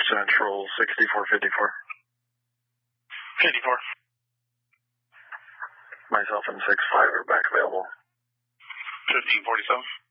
Central 6454. 54. Myself and 6-5 are back available. 1547.